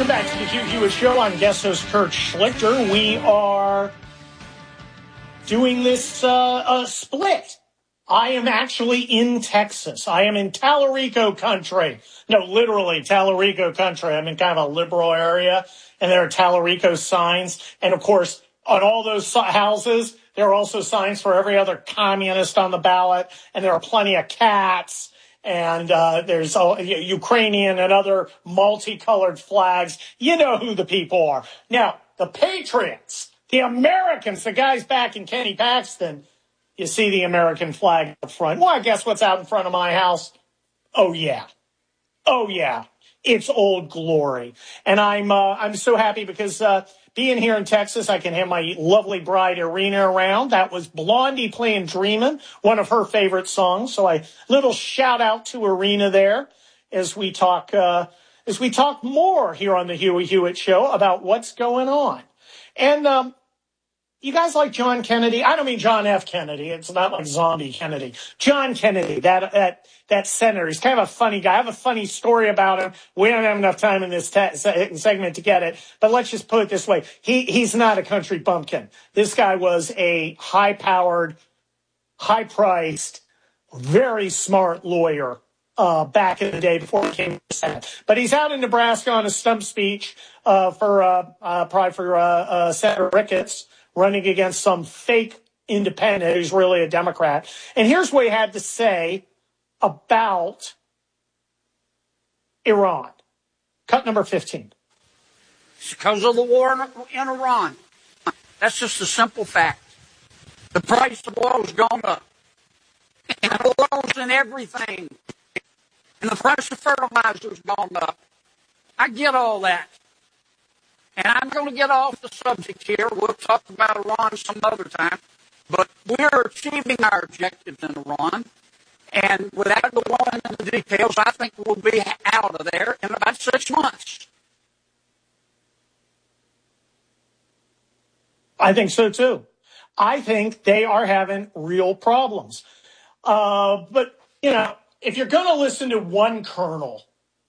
Welcome back to the Hugh Hewitt Show. I'm guest host Kurt Schlichter. We are doing this split. I am actually in Texas. I am in Tallarico country. No, literally Tallarico country. I'm in kind of a liberal area, and there are Tallarico signs. And, of course, on all those houses, there are also signs for every other communist on the ballot, and there are plenty of cats. And there's Ukrainian and other multicolored flags. You know who the people are. Now, the Patriots, the Americans, the guys back in Kenny Paxton, you see the American flag up front. Well, I guess what's out in front of my house? Oh, yeah. It's Old Glory. And I'm so happy because being here in Texas, I can have my lovely bride Irina around. That was Blondie playing Dreamin', one of her favorite songs. So little shout out to Irina there as we talk more here on the Huey Hewitt Show about what's going on. And you guys like John Kennedy? I don't mean John F. Kennedy. It's not like Zombie Kennedy. John Kennedy, that senator. He's kind of a funny guy. I have a funny story about him. We don't have enough time in this segment to get it, but let's just put it this way. He's not a country bumpkin. This guy was a high-powered, high-priced, very smart lawyer back in the day before he came to the Senate. But he's out in Nebraska on a stump speech for Senator Ricketts, running against some fake independent who's really a Democrat. And here's what he had to say about Iran. Cut number 15. It's because of the war in Iran. That's just a simple fact. The price of oil's gone up. And oil's in everything. And the price of fertilizer's gone up. I get all that. And I'm going to get off the subject here. We'll talk about Iran some other time. But we're achieving our objectives in Iran. And without going into the details, I think we'll be out of there in about 6 months. I think so, too. I think they are having real problems. But, if you're going to listen to one colonel,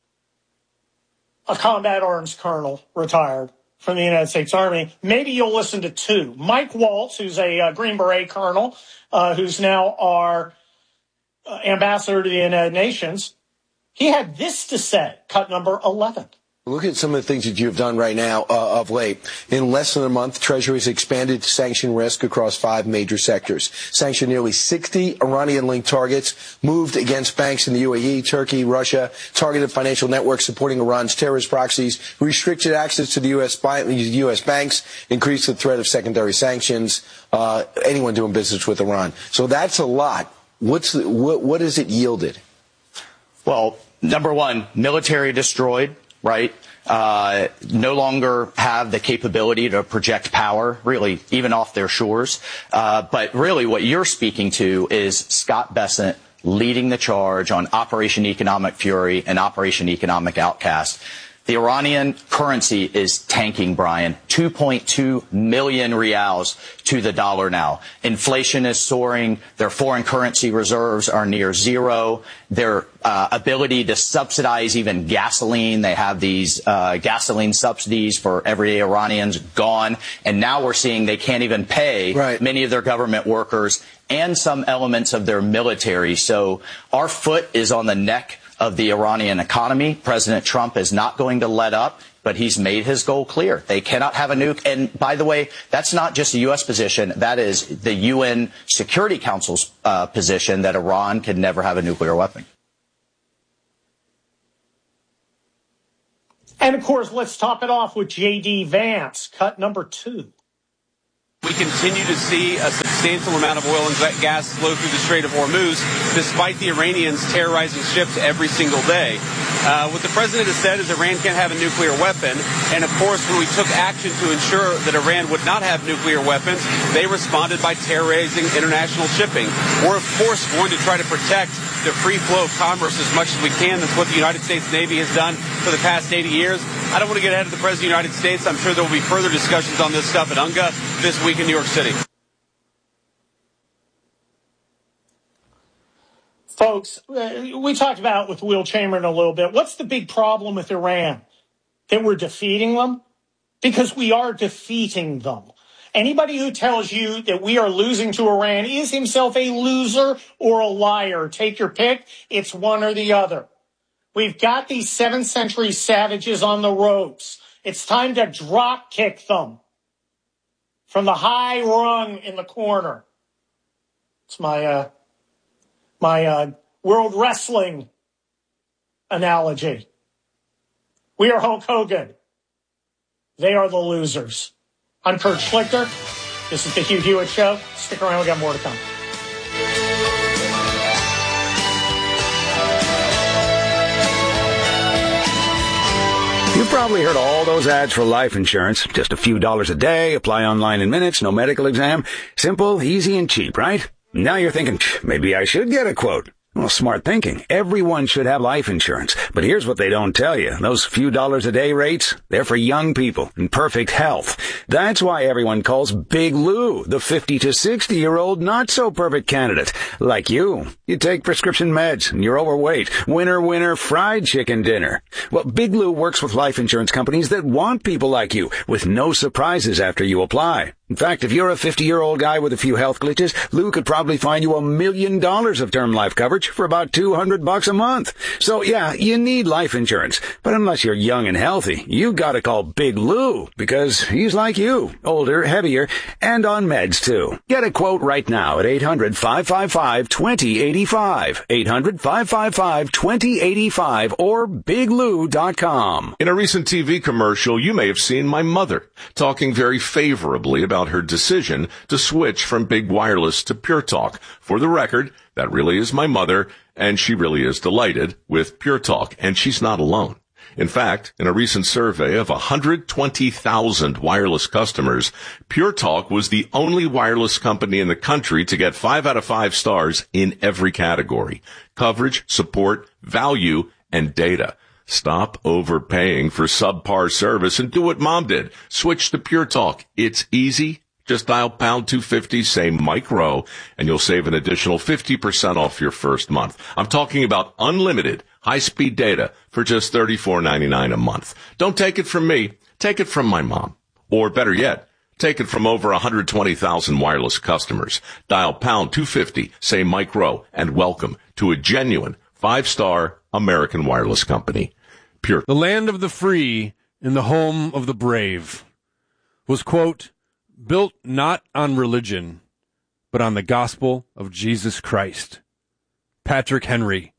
a combat arms colonel, retired from the United States Army, maybe you'll listen to two. Mike Waltz, who's a Green Beret colonel, who's now our ambassador to the United Nations, he had this to say, cut number 11. Look at some of the things that you've done right now of late. In less than a month, Treasury has expanded sanction risk across 5 major sectors. Sanctioned nearly 60 Iranian-linked targets, moved against banks in the UAE, Turkey, Russia, targeted financial networks supporting Iran's terrorist proxies, restricted access to the U.S. banks, increased the threat of secondary sanctions, anyone doing business with Iran. So that's a lot. What has it yielded? Well, number one, military destroyed. Right? No longer have the capability to project power, really, even off their shores. But really what you're speaking to is Scott Bessent leading the charge on Operation Economic Fury and Operation Economic Outcast. The Iranian currency is tanking, Brian. 2.2 million rials to the dollar now. Inflation is soaring. Their foreign currency reserves are near zero. Their ability to subsidize even gasoline, they have these gasoline subsidies for everyday Iranians, gone. And now we're seeing they can't even pay many of their government workers and some elements of their military. So our foot is on the neck of the Iranian economy. President Trump is not going to let up, but he's made his goal clear. They cannot have a nuke. And by the way, that's not just a U.S. position. That is the UN Security Council's position, that Iran can never have a nuclear weapon. And, of course, let's top it off with J.D. Vance, cut number 2. We continue to see a substantial amount of oil and gas flow through the Strait of Hormuz, despite the Iranians terrorizing ships every single day. What the president has said is Iran can't have a nuclear weapon. And, of course, when we took action to ensure that Iran would not have nuclear weapons, they responded by terrorizing international shipping. We're, of course, going to try to protect the free flow of commerce as much as we can. That's what the United States Navy has done for the past 80 years. I don't want to get ahead of the President of the United States. I'm sure there will be further discussions on this stuff at UNGA this week in New York City. Folks, we talked about with Will Chamberlain a little bit. What's the big problem with Iran? that we're defeating them? Because we are defeating them. Anybody who tells you that we are losing to Iran is himself a loser or a liar. Take your pick. It's one or the other. We've got these 7th century savages on the ropes. It's time to drop kick them from the high rung in the corner. It's my world wrestling analogy. We are Hulk Hogan. They are the losers. I'm Kurt Schlichter. This is the Hugh Hewitt Show. Stick around. We got more to come. You've probably heard all those ads for life insurance. Just a few dollars a day, apply online in minutes, no medical exam. Simple, easy, and cheap, right? Now you're thinking, maybe I should get a quote. Well, smart thinking. Everyone should have life insurance. But here's what they don't tell you. Those few dollars a day rates, they're for young people in perfect health. That's why everyone calls Big Lou the 50 to 60-year-old not-so-perfect candidate. Like you. You take prescription meds and you're overweight. Winner, winner, fried chicken dinner. Well, Big Lou works with life insurance companies that want people like you with no surprises after you apply. In fact, if you're a 50-year-old guy with a few health glitches, Lou could probably find you $1 million of term life coverage for about $200 a month. So yeah, you need life insurance. But unless you're young and healthy, you gotta call Big Lou because he's like you, older, heavier, and on meds too. Get a quote right now at 800-555-2085. 800-555-2085 or biglou.com. In a recent TV commercial, you may have seen my mother talking very favorably about her decision to switch from Big Wireless to Pure Talk. For the record, that really is my mother, and she really is delighted with Pure Talk, and she's not alone. In fact, in a recent survey of 120,000 wireless customers, Pure Talk was the only wireless company in the country to get 5 out of 5 stars in every category: coverage, support, value, and data. Stop overpaying for subpar service and do what Mom did. Switch to Pure Talk. It's easy. Just dial pound 250, say Mike Rowe, and you'll save an additional 50% off your first month. I'm talking about unlimited high-speed data for just $34.99 a month. Don't take it from me. Take it from my mom. Or better yet, take it from over 120,000 wireless customers. Dial pound 250, say Mike Rowe, and welcome to a genuine 5-star American wireless company. Pure. The land of the free and the home of the brave was, quote, built not on religion, but on the gospel of Jesus Christ. Patrick Henry,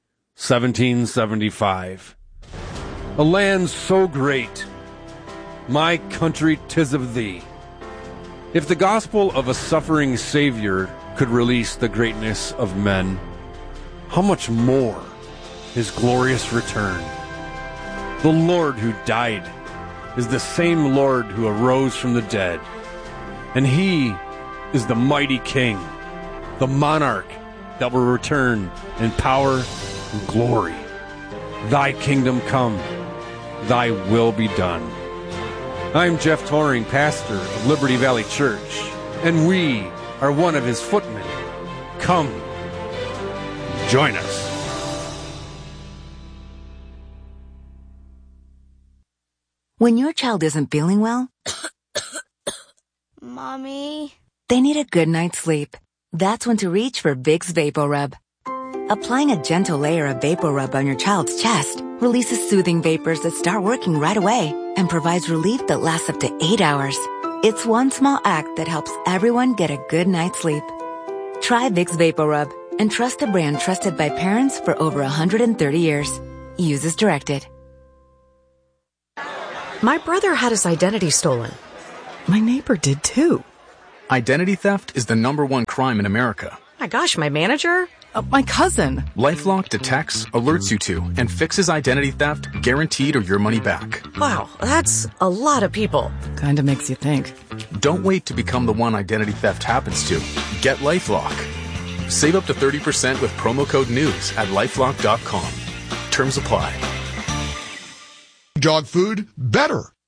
1775. A land so great, my country 'tis of thee. If the gospel of a suffering Savior could release the greatness of men, how much more his glorious return? The Lord who died is the same Lord who arose from the dead. And he is the mighty King, the monarch that will return in power and glory. Thy kingdom come, thy will be done. I'm Jeff Toring, pastor of Liberty Valley Church, and we are one of his footmen. Come, join us. When your child isn't feeling well, Mommy, they need a good night's sleep. That's when to reach for Vicks VapoRub. Applying a gentle layer of VapoRub on your child's chest releases soothing vapors that start working right away and provides relief that lasts up to 8 hours. It's one small act that helps everyone get a good night's sleep. Try Vicks VapoRub and trust a brand trusted by parents for over 130 years. Use as directed. My brother had his identity stolen. My neighbor did too. Identity theft is the #1 crime in America. My gosh, my manager? My cousin. LifeLock detects, alerts you to, and fixes identity theft guaranteed or your money back. Wow, that's a lot of people. Kinda makes you think. Don't wait to become the one identity theft happens to. Get LifeLock. Save up to 30% with promo code NEWS at LifeLock.com. Terms apply. Dog food better.